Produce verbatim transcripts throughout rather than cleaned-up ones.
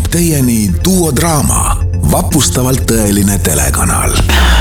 toob teieni Duo Draama, vapustavalt tõeline telekanal.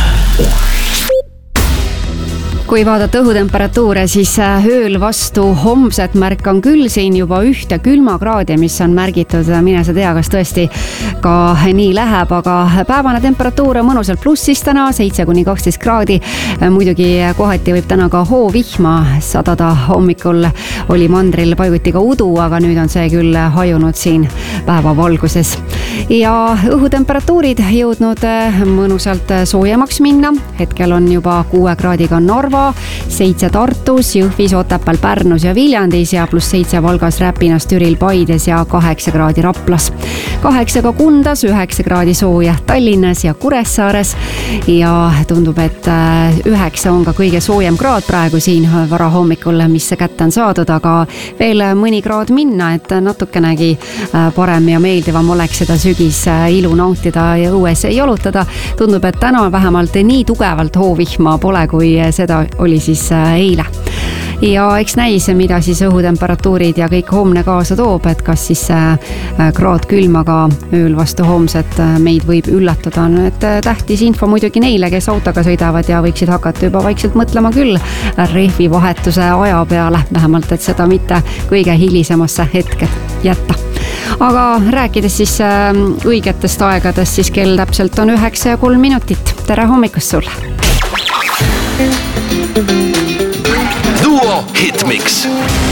Kui vaadata õhutemperatuure, siis ööl vastu homset märkan küll siin juba ühte külmakraadi, mis on märgitud. Mine sa tea, kas tõesti ka nii läheb, aga päevane temperatuur on mõnusalt plussis täna, seitse kuni kaksteist kraadi. Muidugi kohati võib täna ka hoovihma sadada. Hommikul oli mandril paiguti ka udu, aga nüüd on see küll hajunud siin päeva valguses. Ja õhutemperatuurid jõudnud mõnusalt soojemaks minna. Hetkel on juba kuue kraadiga Narva, seitse Tartus, Jõhvis, Otepääl, Pärnus ja Viljandis ja pluss seitse Valgas, Räpinas, Türil, Paides ja kaheksa kraadi Raplas. Kaheksa ka Kundas, üheksa kraadi sooja Tallinnas ja Kuressaares ja tundub, et üheksa on ka kõige soojem kraad praegu siin varahommikul, mis kätte on saadud, aga veel mõni kraad minna, et natukenegi parem ja meeldivam oleks seda sügis ilu nautida ja õues jalutada. Tundub, et täna vähemalt nii tugevalt hoovihma pole, kui seda oli siis eile. Ja eks näis, mida siis õhutemperatuurid ja kõik homne kaasa toob, et kas siis kraad külmaga ööl vastu homset meid võib üllatada. Et tähtis info muidugi neile, kes autoga sõidavad ja võiksid hakata juba vaikselt mõtlema küll rehvi vahetuse aja peale, vähemalt et seda mitte kõige hilisemasse hetke jätta. Aga rääkides siis õigetest aegadest, siis kell täpselt on üheksa ja kolm minutit. Tere hommikust sulle! Duo Hitmix.